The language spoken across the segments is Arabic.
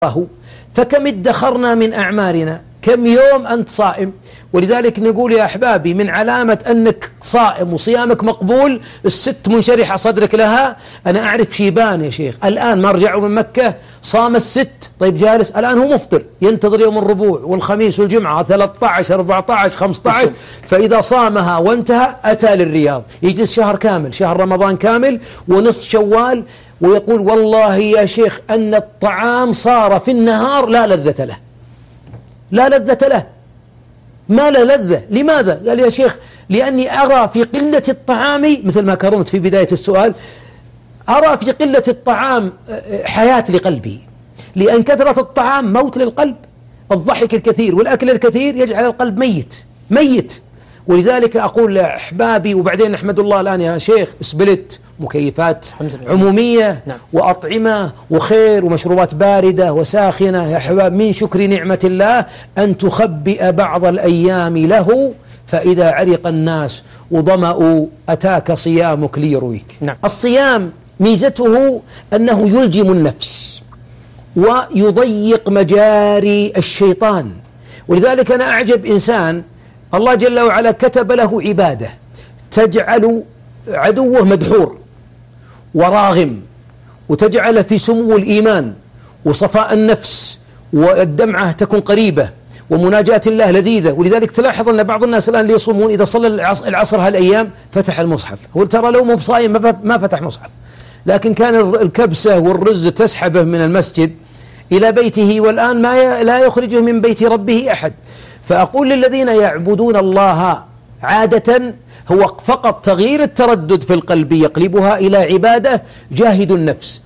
له. فكم ادخرنا من أعمارنا، كم يوم أنت صائم. ولذلك نقول يا أحبابي من علامة أنك صائم وصيامك مقبول الست منشرحة صدرك لها. أنا أعرف شيبان يا شيخ الآن ما رجعوا من مكة، صام الست، طيب جالس الآن هو مفطر ينتظر يوم الربوع والخميس والجمعة 13 14 15، فإذا صامها وانتهى أتى للرياض، يجلس شهر كامل، شهر رمضان كامل ونصف شوال، ويقول والله يا شيخ أن الطعام صار في النهار لا لذة له، لا لذة له، ما لا لذة. لماذا؟ قال يا شيخ لأني أرى في قلة الطعام، مثل ما كرمت في بداية السؤال، أرى في قلة الطعام حياة لقلبي، لأن كثرة الطعام موت للقلب. الضحك الكثير والأكل الكثير يجعل القلب ميت ميت. ولذلك أقول لأحبابي، وبعدين نحمد الله الآن يا شيخ اسبلت مكيفات عمومية وأطعمة وخير ومشروبات باردة وساخنة. يا أحباب من شكر نعمة الله أن تخبئ بعض الأيام له، فإذا عرق الناس وظمأوا أتاك صيامك ليرويك. الصيام ميزته أنه يلجم النفس ويضيق مجاري الشيطان. ولذلك أنا أعجب إنسان الله جل وعلا كتب له عبادة تجعل عدوه مدحور وراغم، وتجعل في سمو الإيمان وصفاء النفس، والدمعة تكون قريبة، ومناجاة الله لذيذة. ولذلك تلاحظ أن بعض الناس الآن اللي يصومون إذا صلى العصر هالأيام فتح المصحف، هو ترى لو مو بصايم ما فتح مصحف، لكن كان الكبسة والرز تسحبه من المسجد إلى بيته، والآن لا يخرجه من بيت ربه أحد. فأقول للذين يعبدون الله عادة هو فقط تغيير التردد في القلب يقلبها إلى عبادة، جاهدوا النفس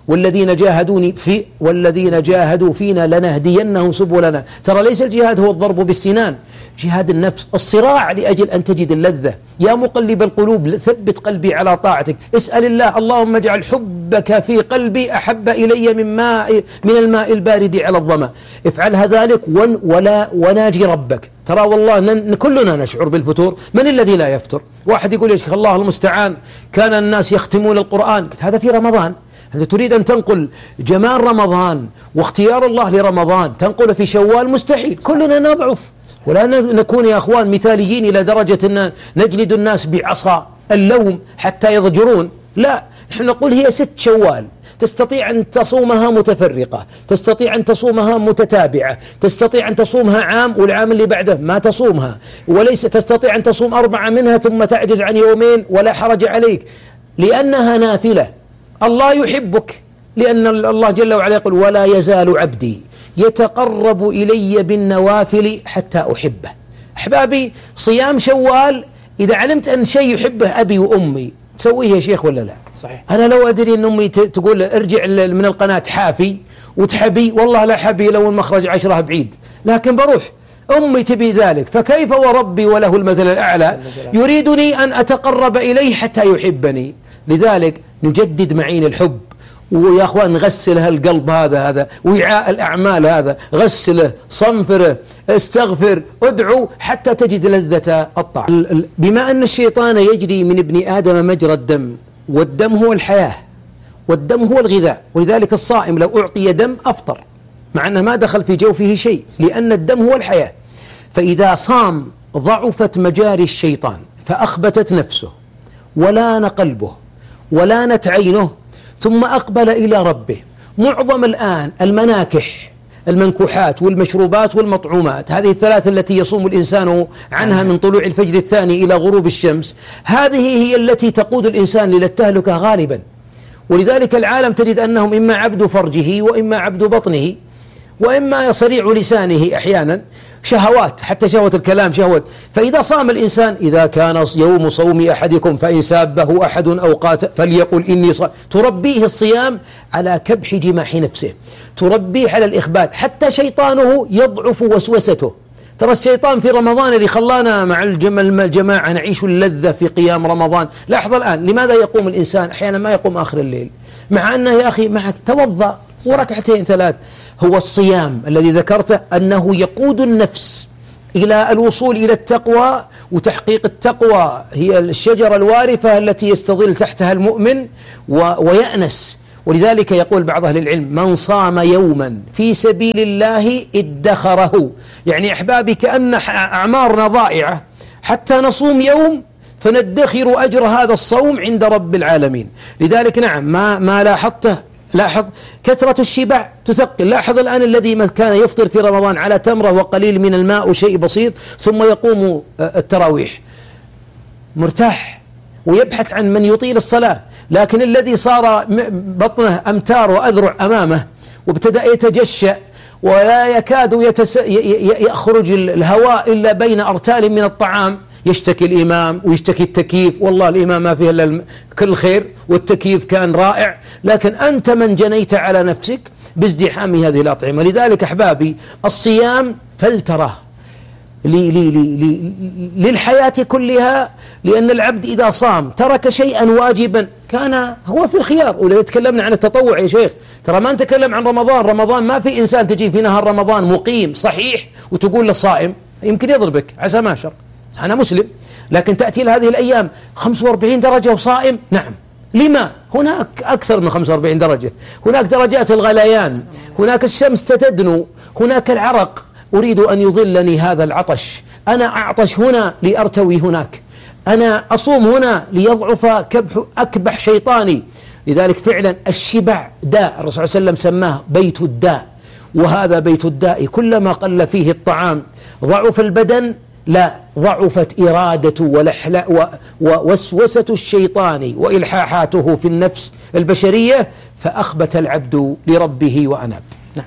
والذين جاهدوا فينا لنهدينهم سبلنا. ترى ليس الجهاد هو الضرب بالسنان، جهاد النفس، الصراع لأجل أن تجد اللذة. يا مقلب القلوب ثبت قلبي على طاعتك. اسأل الله اللهم اجعل حبك في قلبي أحب إلي من الماء البارد على الظما. افعلها ذلك وناجي ربك. ترى والله كلنا نشعر بالفتور، من الذي لا يفتر؟ واحد يقول يا شيخ الله المستعان كان الناس يختمون القرآن، هذا في رمضان. أنت تريد أن تنقل جمال رمضان واختيار الله لرمضان تنقل في شوال؟ مستحيل، كلنا نضعف ولا نكون يا أخوان مثاليين إلى درجة أن نجلد الناس بعصا اللوم حتى يضجرون. لا، نحن نقول هي 6 شوال، تستطيع أن تصومها متفرقة، تستطيع أن تصومها متتابعة، تستطيع أن تصومها عام والعام اللي بعده ما تصومها، وليس تستطيع أن تصوم 4 منها ثم تعجز عن يومين ولا حرج عليك، لأنها نافلة. الله يحبك، لأن الله جل وعلا يقول ولا يزال عبدي يتقرب إلي بالنوافل حتى أحبه. أحبابي صيام شوال إذا علمت أن شيء يحبه أبي وأمي تسويه يا شيخ ولا لا؟ صحيح. أنا لو أدري أن أمي تقول ارجع من القناة حافي وتحبي، والله لا حبي لو المخرج 10 بعيد، لكن بروح. أمي تبي ذلك، فكيف وربي وله المثل الأعلى يريدني أن أتقرب إليه حتى يحبني. لذلك نجدد معين الحب، ويا أخوان نغسل هالقلب هذا وعاء الأعمال هذا، غسله، صنفره، استغفر، ادعو حتى تجد لذة الطاعة. بما أن الشيطان يجري من ابن آدم مجرى الدم، والدم هو الحياة والدم هو الغذاء، ولذلك الصائم لو أعطي دم أفطر مع أنه ما دخل في جوفه شيء، لأن الدم هو الحياة. فإذا صام ضعفت مجاري الشيطان فأخبتت نفسه ولان قلبه ولانت عينه، ثم أقبل إلى ربه. معظم الآن المناكح، المنكوحات والمشروبات والمطعومات، هذه الثلاث التي يصوم الإنسان عنها من طلوع الفجر الثاني إلى غروب الشمس، هذه هي التي تقود الإنسان إلى التهلكة غالبا. ولذلك العالم تجد أنهم إما عبد فرجه وإما عبد بطنه وإما صريع لسانه، أحيانا شهوات، حتى شهوة الكلام شهوة. فإذا صام الإنسان، إذا كان يوم صوم أحدكم فإن سابه أحد أو قاتل فليقل إني صائم، تربيه الصيام على كبح جماح نفسه، تربيه على الإخبات، حتى شيطانه يضعف وسوسته. ترى الشيطان في رمضان اللي خلانا مع الجماعة نعيش اللذة في قيام رمضان. لاحظ الآن لماذا يقوم الإنسان أحيانا ما يقوم آخر الليل، مع أنه يا أخي معك توضأ وركعتين 3. هو الصيام الذي ذكرته أنه يقود النفس إلى الوصول إلى التقوى، وتحقيق التقوى هي الشجرة الوارفة التي يستظل تحتها المؤمن ويأنس ولذلك يقول بعض أهل العلم: من صام يوما في سبيل الله ادخره. يعني أحبابي كأن أعمارنا ضائعة حتى نصوم يوم فندخر أجر هذا الصوم عند رب العالمين. لذلك نعم ما لاحظته، لاحظ كثرة الشبع تثقل. لاحظ الآن الذي كان يفطر في رمضان على تمرة وقليل من الماء وشيء بسيط ثم يقوم التراويح مرتاح ويبحث عن من يطيل الصلاة، لكن الذي صار بطنه أمتار وأذرع أمامه وابتدأ يتجشأ ولا يكاد يخرج الهواء إلا بين أرتال من الطعام، يشتكي الإمام ويشتكي التكييف، والله الإمام ما فيه إلا كل خير والتكييف كان رائع، لكن أنت من جنيت على نفسك بازدحام هذه الأطعمة. لذلك أحبابي الصيام فلترة للحياة كلها، لأن العبد إذا صام ترك شيئا واجبا كان هو في الخيار. ولذا تكلمنا عن التطوع يا شيخ، ترى ما نتكلم عن رمضان. رمضان ما في إنسان تجي في نهار رمضان مقيم صحيح وتقول له صائم، يمكن يضربك عسى ما شر، أنا مسلم، لكن تأتي لهذه الأيام 45 درجة وصائم. نعم، لما؟ هناك أكثر من 45 درجة، هناك درجات الغليان، هناك الشمس تتدنو، هناك العرق. أريد أن يظلني هذا العطش، أنا أعطش هنا لأرتوي هناك، أنا أصوم هنا ليضعف أكبح شيطاني. لذلك فعلا الشبع داء، الرسول صلى الله عليه وسلم سماه بيت الداء، وهذا بيت الداء. كلما قل فيه الطعام ضعف البدن، لا ضعفت إرادة ووسوسة الشيطان وإلحاحاته في النفس البشرية، فأخبت العبد لربه وأناب.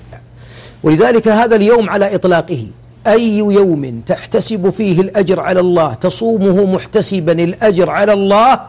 ولذلك هذا اليوم على إطلاقه أي يوم تحتسب فيه الأجر على الله، تصومه محتسبا الأجر على الله،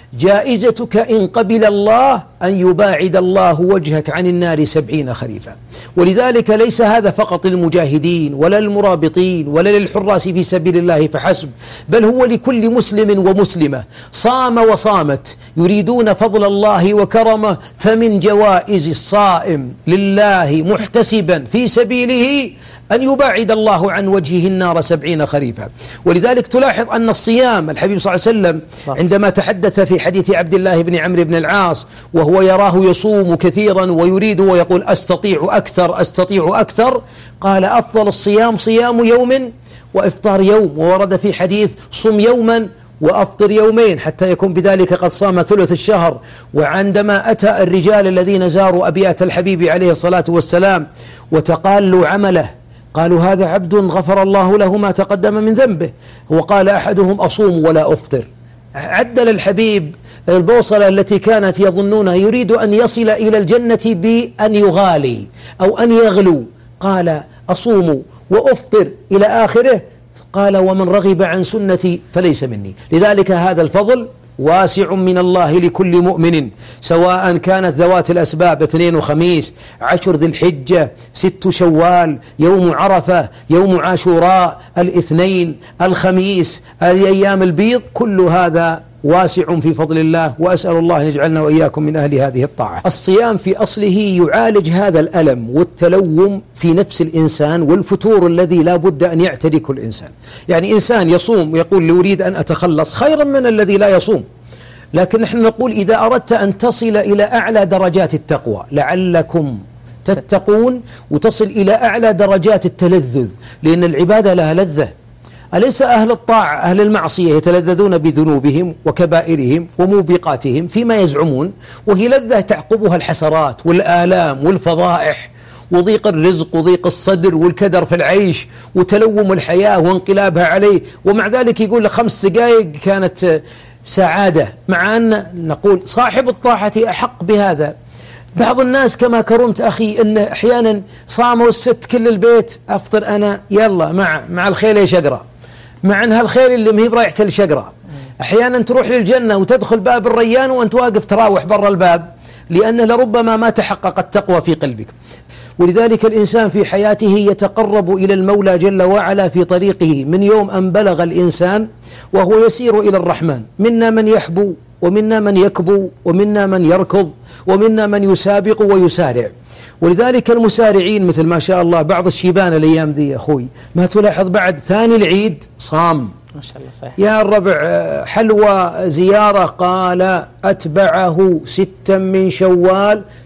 جائزتك إن قبل الله أن يباعد الله وجهك عن النار 70 خريفا. ولذلك ليس هذا فقط للمجاهدين ولا للمرابطين ولا للحراس في سبيل الله فحسب، بل هو لكل مسلم ومسلمة صام وصامت يريدون فضل الله وكرمه. فمن جوائز الصائم لله محتسبا في سبيله أن يباعد الله عن وجهه النار 70 خريفا. ولذلك تلاحظ أن الصيام، الحبيب صلى الله عليه وسلم عندما تحدث في حديث عبد الله بن عمرو بن العاص وهو يراه يصوم كثيرا ويريد ويقول أستطيع أكثر أستطيع أكثر، قال أفضل الصيام صيام يوم وإفطار يوم. وورد في حديث صم يوما وأفطر يومين حتى يكون بذلك قد صام ثلث الشهر. وعندما أتى الرجال الذين زاروا أبيات الحبيب عليه الصلاة والسلام وتقالوا عمله، قالوا هذا عبد غفر الله له ما تقدم من ذنبه، وقال أحدهم أصوم ولا أفطر. عدل الحبيب البوصلة التي كانت يظنونها يريد أن يصل إلى الجنة بأن يغالي أو أن يغلو، قال أصوم وأفطر إلى آخره، قال ومن رغب عن سنتي فليس مني. لذلك هذا الفضل واسع من الله لكل مؤمن، سواء كانت ذوات الأسباب 2 وخميس، 10 ذي الحجة، 6 شوال، يوم عرفة، يوم عاشوراء، الاثنين، الخميس، الأيام البيض، كل هذا واسع في فضل الله. وأسأل الله أن يجعلنا وإياكم من أهل هذه الطاعة. الصيام في أصله يعالج هذا الألم والتلوم في نفس الإنسان والفتور الذي لا بد أن يعترك الإنسان. يعني إنسان يصوم ويقول لي أريد أن أتخلص، خيرا من الذي لا يصوم. لكن نحن نقول إذا أردت أن تصل إلى أعلى درجات التقوى لعلكم تتقون، وتصل إلى أعلى درجات التلذذ، لأن العبادة لها لذة. أليس أهل الطاعة أهل المعصية يتلذذون بذنوبهم وكبائرهم وموبقاتهم فيما يزعمون، وهي لذة تعقبها الحسرات والآلام والفضائح وضيق الرزق وضيق الصدر والكدر في العيش وتلوم الحياة وانقلابها عليه، ومع ذلك يقول لك 5 دقائق كانت سعادة، مع أن نقول صاحب الطاعة أحق بهذا. بعض الناس كما كرمت أخي أن أحيانا صاموا الست كل البيت، أفطر أنا يلا مع الخيل يشقرأ، مع أنها الخيل اللي مهي برايحة الشقرة. أحيانا تروح للجنة وتدخل باب الريان وأنت واقف تراوح برا الباب، لأنه لربما ما تحقق التقوى في قلبك. ولذلك الإنسان في حياته يتقرب إلى المولى جل وعلا في طريقه من يوم أن بلغ الإنسان وهو يسير إلى الرحمن. منا من يحبو ومنا من يكبو ومنا من يركض ومنا من يسابق ويسارع. ولذلك المسارعين مثل ما شاء الله بعض الشيبان الأيام ذي يا أخوي، ما تلاحظ بعد ثاني العيد صام ما شاء الله صحيح. يا الربع حلوى زيارة، قال أتبعه 6 من شوال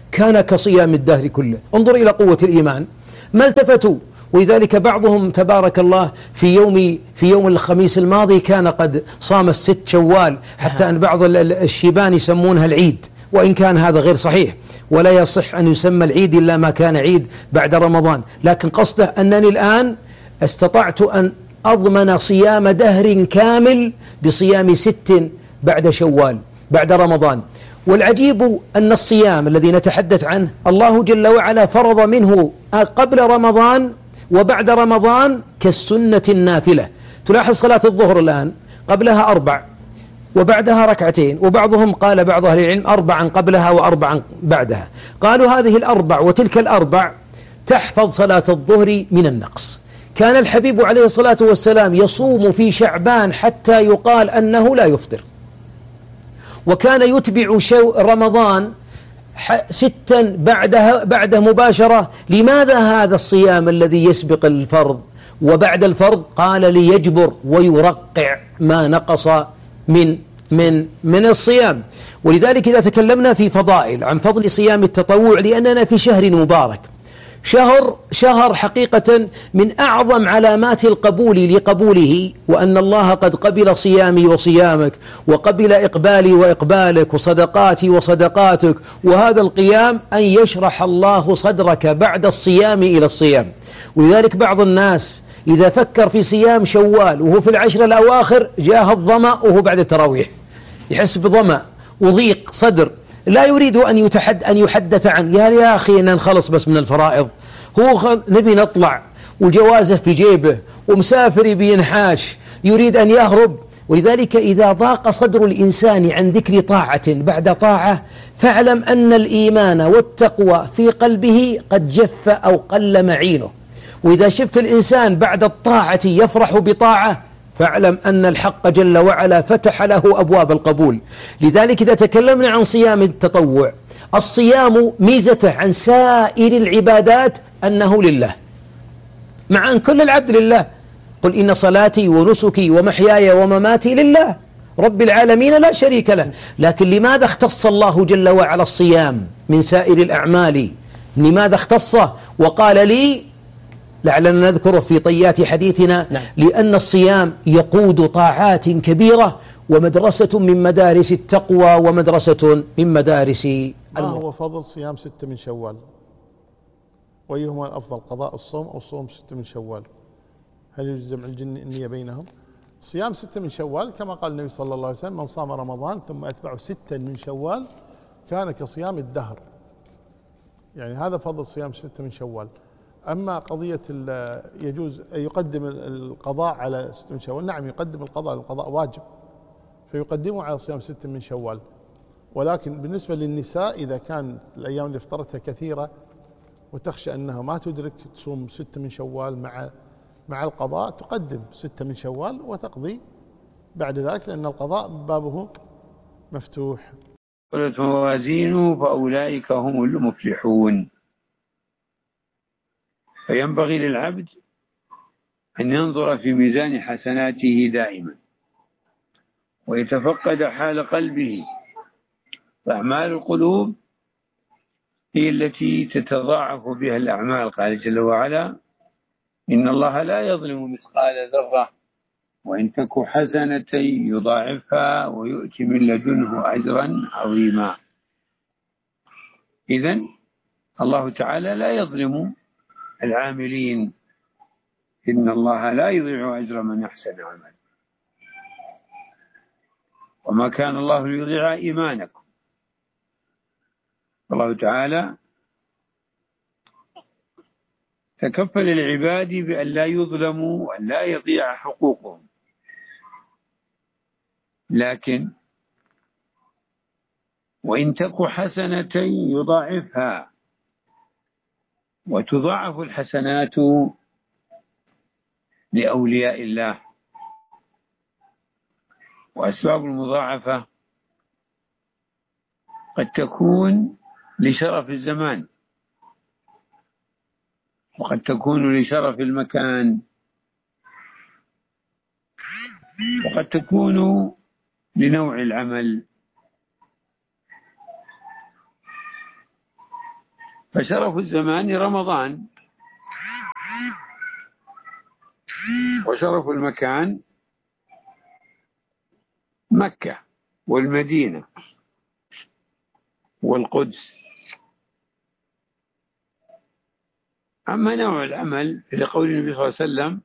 كان كصيام الدهر كله. انظر إلى قوة الإيمان، ما التفتوا. ولذلك بعضهم تبارك الله في يوم الخميس الماضي كان قد صام 6 شوال، حتى أن بعض الشيبان يسمونها العيد، وإن كان هذا غير صحيح، ولا يصح أن يسمى العيد إلا ما كان عيد بعد رمضان. لكن قصده أنني الآن استطعت أن أضمن صيام دهر كامل بصيام 6 بعد شوال بعد رمضان. والعجيب أن الصيام الذي نتحدث عنه الله جل وعلا فرض منه قبل رمضان وبعد رمضان كالسنة النافلة. تلاحظ صلاة الظهر الآن قبلها 4 وبعدها 2، وبعضهم قال بعض أهل العلم 4 قبلها و4 بعدها. قالوا هذه 4 وتلك 4 تحفظ صلاة الظهر من النقص. كان الحبيب عليه الصلاة والسلام يصوم في شعبان حتى يقال أنه لا يفطر، وكان يتبع رمضان 6 بعده مباشرة. لماذا هذا الصيام الذي يسبق الفرض وبعد الفرض؟ قال ليجبر ويرقع ما نقص من الصيام. ولذلك إذا تكلمنا في فضائل عن فضل صيام التطوع، لأننا في شهر مبارك، شهر حقيقة من أعظم علامات القبول لقبوله، وأن الله قد قبل صيامي وصيامك، وقبل إقبالي وإقبالك، وصدقاتي وصدقاتك. وهذا القيام أن يشرح الله صدرك بعد الصيام إلى الصيام. ولذلك بعض الناس إذا فكر في صيام شوال وهو في العشر الأواخر جاه الظمأ وهو بعد التراويح، يحس بظمأ وضيق صدر، لا يريد أن يحدث عن يا أخي أن نخلص بس من الفرائض، هو نبي نطلع وجوازه في جيبه ومسافر بينحاش يريد أن يهرب. ولذلك إذا ضاق صدر الإنسان عن ذكر طاعة بعد طاعة، فاعلم أن الإيمان والتقوى في قلبه قد جف أو قل معينه. وإذا شفت الإنسان بعد الطاعة يفرح بطاعة، فاعلم أن الحق جل وعلا فتح له أبواب القبول. لذلك إذا تكلمنا عن صيام التطوع، الصيام ميزته عن سائر العبادات أنه لله، مع أن كل العبد لله. قل إن صلاتي ونسكي ومحياي ومماتي لله رب العالمين لا شريك له. لكن لماذا اختص الله جل وعلا الصيام من سائر الأعمال؟ لماذا اختصه وقال لي؟ لعلنا نذكره في طيات حديثنا. نعم. لأن الصيام يقود طاعات كبيرة، ومدرسة من مدارس التقوى، ومدرسة من مدارس ما هو فضل صيام 6 من شوال؟ وأيهما الأفضل، قضاء الصوم أو صوم 6 من شوال؟ هل يجوز جمع النية بينهم؟ صيام 6 من شوال كما قال النبي صلى الله عليه وسلم: من صام رمضان ثم أتبعه 6 من شوال كان كصيام الدهر. يعني هذا فضل صيام 6 من شوال. أما قضية يجوز يقدم القضاء على 6 من شوال، نعم يقدم القضاء، القضاء واجب فيقدمه على صيام 6 من شوال. ولكن بالنسبة للنساء إذا كان الأيام اللي افترضتها كثيرة وتخشى أنها ما تدرك تصوم 6 من شوال مع القضاء، تقدم 6 من شوال وتقضي بعد ذلك، لأن القضاء بابه مفتوح. ثقلت موازينه فأولئك هم المفلحون. فينبغي للعبد أن ينظر في ميزان حسناته دائما، ويتفقد حال قلبه. فأعمال القلوب هي التي تتضاعف بها الأعمال. قال جل وعلا: إن الله لا يظلم مثقال ذرة وإن تك حسنة يضاعفها ويؤتي من لدنه أجرا عظيما. إذن الله تعالى لا يظلم العاملين، إن الله لا يضيع أجر من أحسن عملا. وما كان الله ليضيع إيمانكم. الله تعالى تكفل العباد بأن لا يظلموا وأن لا يضيع حقوقهم. لكن وإن تك حسنة يضاعفها، وتضاعف الحسنات لأولياء الله. وأسباب المضاعفة قد تكون لشرف الزمان، وقد تكون لشرف المكان، وقد تكون لنوع العمل. فشرف الزمان رمضان، وشرف المكان مكة والمدينة والقدس. أما نوع العمل لقول النبي صلى الله عليه وسلم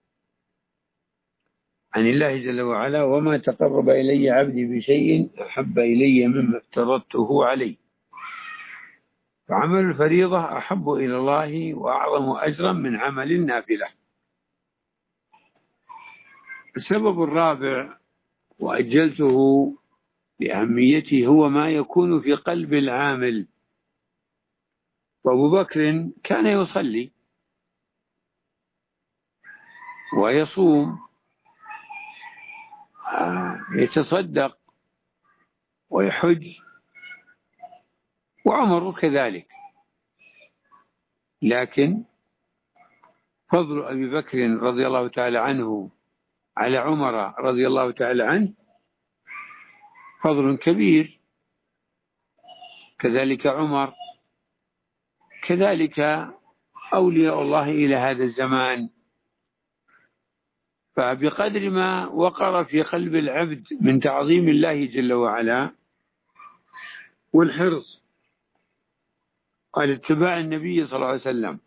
عن الله جل وعلا: وما تقرب إلي عبدي بشيء أحب إلي مما افترضته عليه. فعمل الفريضة أحب إلى الله وأعظم أجرا من عمل النافلة. السبب الرابع وأجلته لأهميته هو ما يكون في قلب العامل. وأبو بكر كان يصلي ويصوم، يتصدق ويحج، وعمر كذلك، لكن فضل أبي بكر رضي الله تعالى عنه على عمر رضي الله تعالى عنه فضل كبير، كذلك عمر، كذلك أولياء الله إلى هذا الزمان. فبقدر ما وقر في قلب العبد من تعظيم الله جل وعلا والحرص على اتباع النبي صلى الله عليه وسلم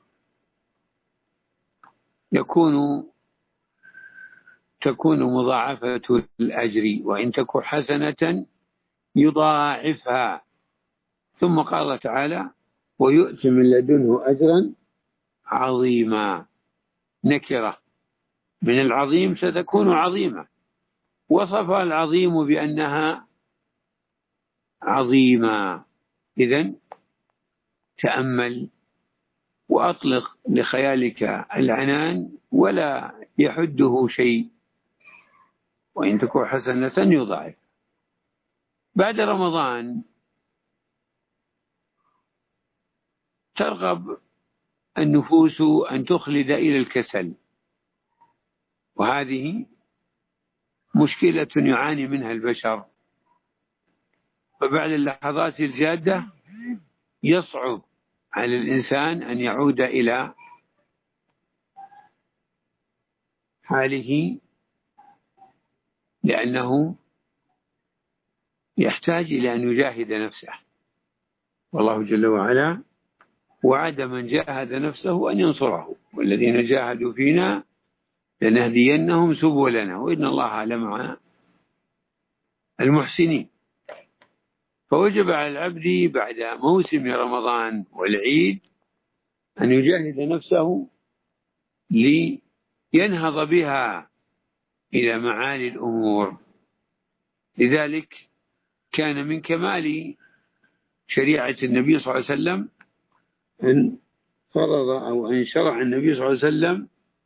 تكون مضاعفة الأجر، وإن تك حسنة يضاعفها. ثم قال تعالى: ويؤتي من لدنه أجرا عظيما. نكرة من العظيم ستكون عظيمة، وصف العظيم بأنها عظيمة. إذن تأمل وأطلق لخيالك العنان ولا يحده شيء، وإن تكون حسنة يضاعف. بعد رمضان ترغب النفوس أن تخلد إلى الكسل، وهذه مشكلة يعاني منها البشر. فبعد اللحظات الجادة يصعب على الإنسان أن يعود إلى حاله، لأنه يحتاج إلى أن يجاهد نفسه، والله جل وعلا وعد من جاهد نفسه أن ينصره: والذين جاهدوا فينا لنهدينهم سبلنا وإن الله لمع المحسنين. فوجب على العبد بعد موسم رمضان والعيد أن يجاهد نفسه لينهض بها إلى معالي الأمور. لذلك كان من كمال شريعة النبي صلى الله عليه وسلم أن فرض أو أن شرع النبي صلى الله عليه وسلم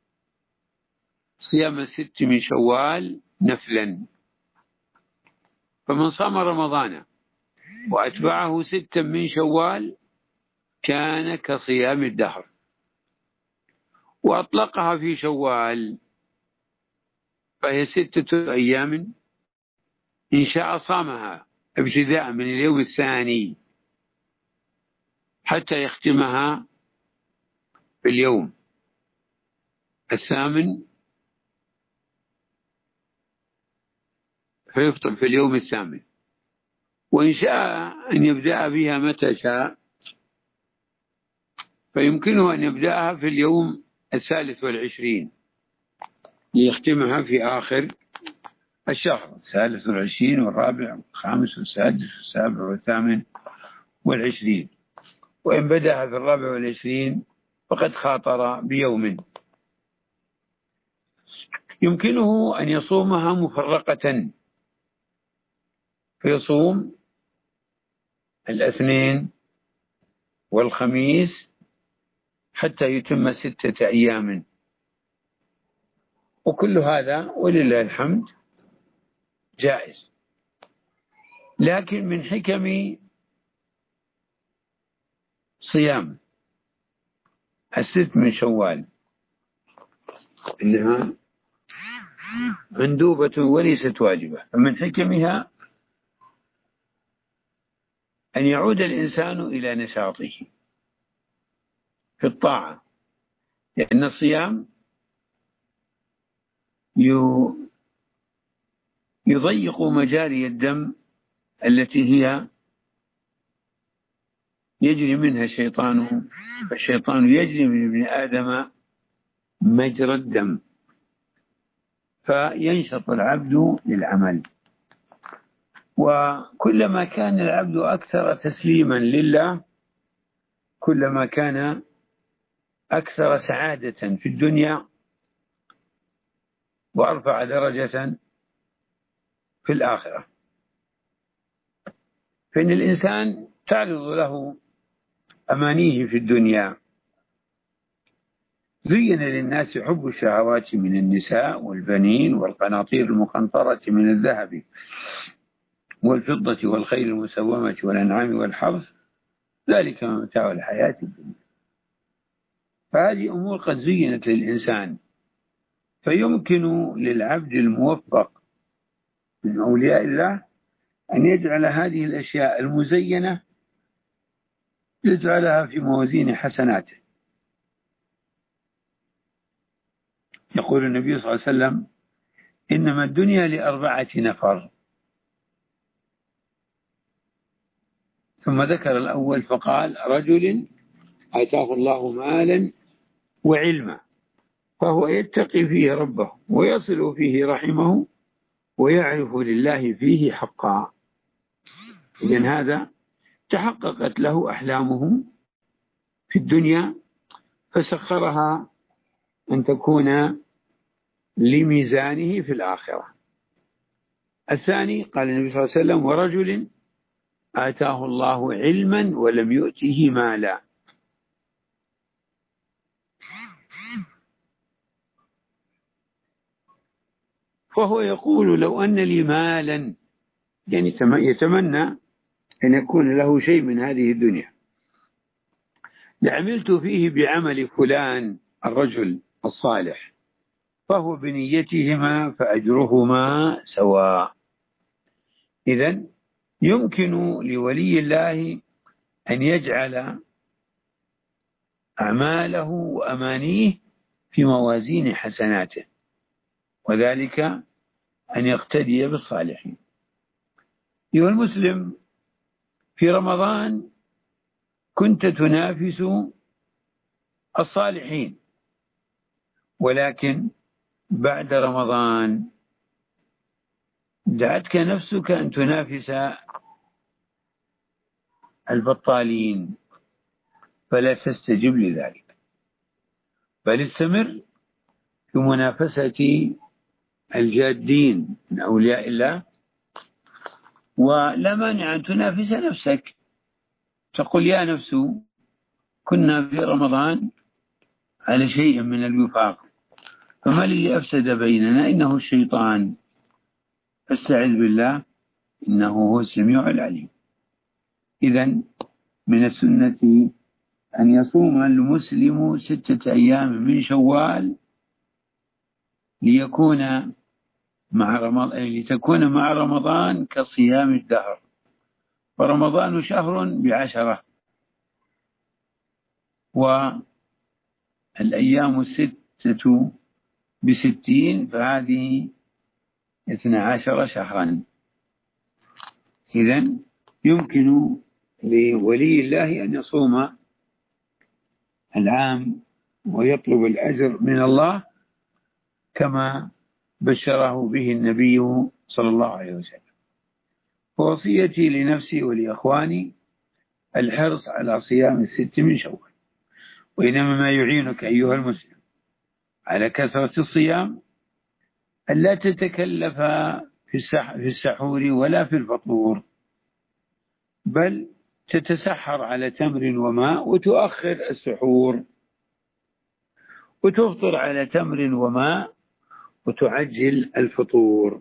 صيام 6 من شوال نفلا. فمن صام رمضان وأتبعه 6 من شوال كان كصيام الدهر. وأطلقها في شوال فهي 6 أيام إن شاء صامها ابتداء من اليوم الثاني حتى يختمها في اليوم الثامن، فيفطر في اليوم الثامن. وإن شاء أن يبدأ بها متى شاء فيمكنه أن يبدأها في اليوم 23 ليختمها في آخر الشهر، 23 والرابع والخامس والسادس والسابع والثامن والعشرين. وإن بدأها في 24 فقد خاطر بيوم. يمكنه أن يصومها مفرقة، فيصوم الاثنين والخميس حتى يتم 6 أيام. وكل هذا ولله الحمد جائز. لكن من حكم صيام 6 من شوال إنها مندوبة وليست واجبة، فمن حكمها أن يعود الإنسان إلى نشاطه في الطاعة، لأن الصيام يضيق مجاري الدم التي هي يجري منها الشيطان، فالشيطان يجري من ابن آدم مجرى الدم، فينشط العبد للعمل. وكلما كان العبد أكثر تسليما لله كلما كان أكثر سعادة في الدنيا وأرفع درجة في الآخرة. فإن الإنسان تعرض له أمانيه في الدنيا. زين للناس حب الشهوات من النساء والبنين والقناطير المقنطرة من الذهب والفضة والخيل المسومة والأنعام والحرث، ذلك متاع الحياة الدنيا. فهذه أمور قد زينت للإنسان، فيمكن للعبد الموفق من أولياء الله أن يجعل هذه الأشياء المزينة يجعلها في موازين حسناته. يقول النبي صلى الله عليه وسلم: إنما الدنيا لأربعة نفر. ثم ذكر الأول فقال: رجل آتاه الله مالا وعلما فهو يتقي فيه ربه ويصل فيه رحمه ويعرف لله فيه حقا. إذن هذا تحققت له أحلامه في الدنيا فسخرها أن تكون لميزانه في الآخرة. الثاني قال النبي صلى الله عليه وسلم: ورجل آتاه الله علما ولم يؤته مالا. فهو يقول: لو أن لي مالا، يعني يتمنى أن يكون له شيء من هذه الدنيا، لعملت فيه بعمل فلان الرجل الصالح، فهو بنيتهما فأجرهما سواء. إذن يمكن لولي الله أن يجعل أعماله وأمانيه في موازين حسناته، وذلك أن يقتدي بالصالحين. أيها المسلم، في رمضان كنت تنافس الصالحين، ولكن بعد رمضان دعتك نفسك أن تنافس البطالين، فلا تستجب لذلك، بل استمر في منافسة الجادين من أولياء الله. ولا مانع أن تنافس نفسك، تقول: يا نفس كنا في رمضان على شيء من الوفاق، فما الذي أفسد بيننا؟ إنه الشيطان، فاستعذ بالله إنه هو السميع العليم. إذن من السنة أن يصوم المسلم 6 أيام من شوال لتكون مع رمضان كصيام الدهر، ورمضان شهر ب10، والأيام 6 ب60، فهذه 12 شهرا. إذن يمكن لولي الله أن يصوم العام ويطلب الأجر من الله كما بشره به النبي صلى الله عليه وسلم. ووصيتي لنفسي ولأخواني الحرص على صيام 6 من شوال. وإنما ما يعينك أيها المسلم على كثرة الصيام ألا تتكلف في السحور ولا في الفطور، بل تتسحر على تمر وماء وتؤخر السحور، وتفطر على تمر وماء وتعجل الفطور.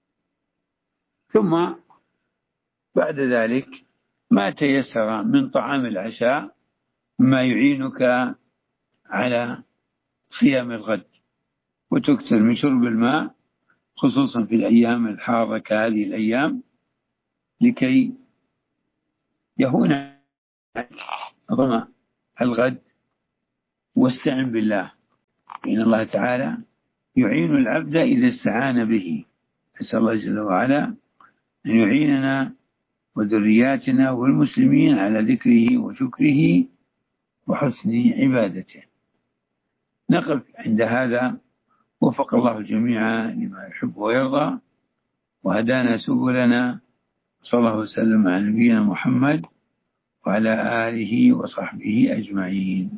ثم بعد ذلك ما تيسر من طعام العشاء ما يعينك على صيام الغد، وتكثر من شرب الماء خصوصا في الأيام الحارة كهذه الأيام لكي يهون ظمأ الغد واستعن بالله، إن الله تعالى يعين العبد إذا استعان به. نسأل الله جل وعلا أن يعيننا وذرياتنا والمسلمين على ذكره وشكره وحسن عبادته. نقف عند هذا. وفق الله الجميع لما يحب ويرضى، وهدانا سبلنا، صلى الله وسلم على نبينا محمد وعلى آله وصحبه أجمعين.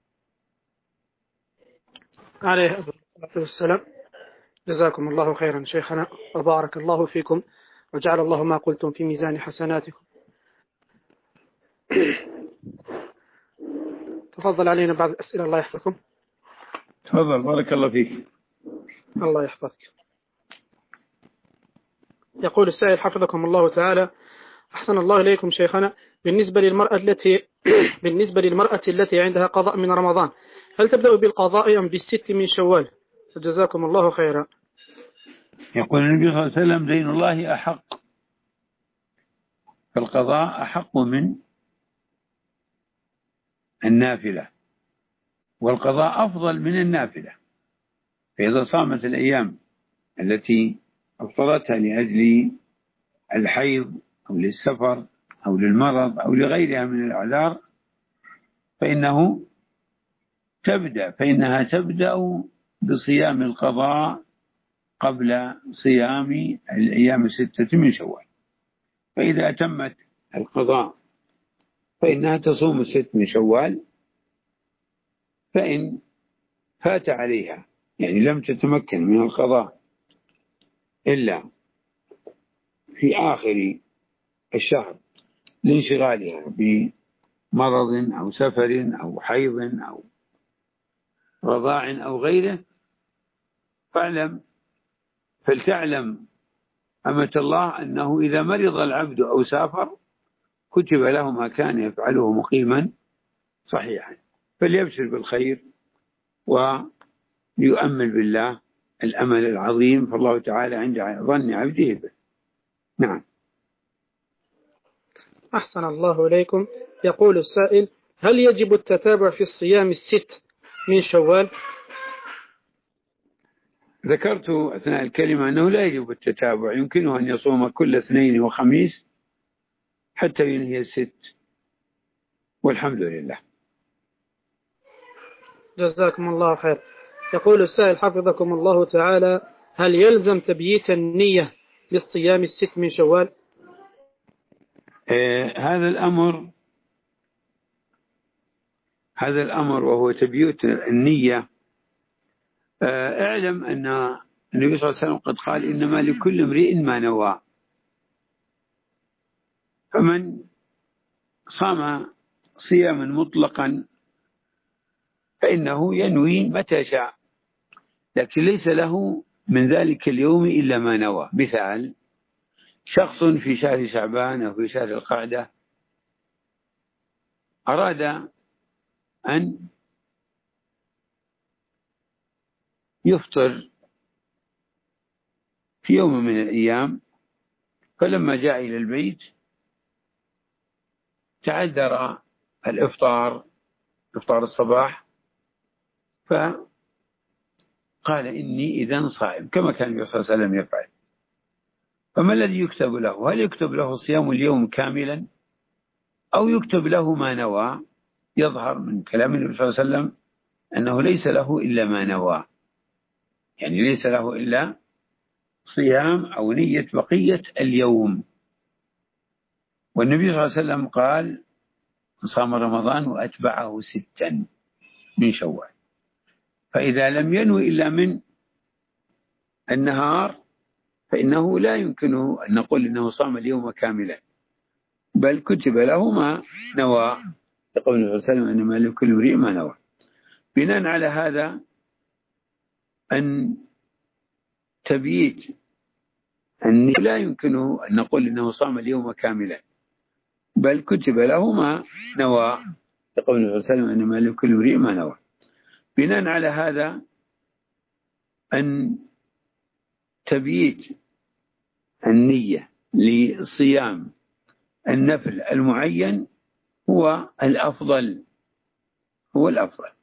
عليه الصلاة والسلام. جزاكم الله خيرا شيخنا، وبارك الله فيكم، وجعل الله ما قلتم في ميزان حسناتكم. تفضل علينا بعض الأسئلة، الله يحفظكم. تفضل، بارك الله فيك. الله يحفظك. يقول السائل حفظكم الله تعالى: أحسن الله إليكم شيخنا، بالنسبة للمرأة التي عندها قضاء من رمضان، هل تبدأ بالقضاء أم بالست من شوال؟ جزاكم الله خيرا. يقول النبي صلى الله عليه وسلم: دين الله أحق، فالقضاء أحق من النافلة، والقضاء أفضل من النافلة. فإذا صامت الأيام التي أفطرتها لأجل الحيض أو للسفر أو للمرض أو لغيرها من الأعذار فإنها تبدأ بصيام القضاء قبل صيام الأيام الستة من شوال. فإذا أتمت القضاء فإنها تصوم الست من شوال. فإن فات عليها، يعني لم تتمكن من القضاء إلا في آخر الشهر لانشغالها بمرض أو سفر أو حيض أو رضاع أو غيره، فلتعلم أمة الله أنه إذا مرض العبد أو سافر كتب له ما كان يفعله مقيما صحيحا، فليبشر بالخير ويؤمل بالله الأمل العظيم، فالله تعالى عند ظن عبده به. نعم. أحسن الله إليكم. يقول السائل: هل يجب التتابع في الصيام الست من شوال؟ ذكرت أثناء الكلمة أنه لا يجب التتابع، يمكنه أن يصوم كل اثنين وخميس حتى ينهي الست، والحمد لله. جزاكم الله خير. يقول السائل حفظكم الله تعالى: هل يلزم تبييت النية للصيام الست من شوال؟ هذا الأمر وهو تبييت النية. اعلم أن النبي صلى الله عليه وسلم قد قال: إنما لكل امرئ ما نوى. فمن صام صياما مطلقا فإنه ينوي متى شاء، لكن ليس له من ذلك اليوم إلا ما نوى. مثال: شخص في شهر شعبان أو في شهر القعدة أراد أن يفطر في يوم من الأيام، فلما جاء إلى البيت تعذر إفطار الصباح، فقال: إني إذن صائم، كما كان النبي صلى الله عليه وسلم يفعل. فما الذي يكتب له؟ هل يكتب له صيام اليوم كاملا أو يكتب له ما نوى؟ يظهر من كلام النبي صلى الله عليه وسلم أنه ليس له إلا ما نوى، يعني ليس له إلا صيام أو نية بقية اليوم. والنبي صلى الله عليه وسلم قال: صام رمضان وأتبعه 6 من شوال. فإذا لم ينوي إلا من النهار فإنه لا يمكنه أن نقول إنه صام اليوم كاملا، بل كتب له ما نوى، يقول النبي صلى الله عليه وسلم: إنما لكل امرئ ما نوى. بناء على هذا أن تبييت أن لا يمكنه أن نقول إنه صام اليوم كاملا، بل كتب له ما نوى، يقول النبي صلى الله عليه وسلم: إنما لكل امرئ ما نوى. بناء على هذا أن تبييت النية لصيام النفل المعين هو الأفضل.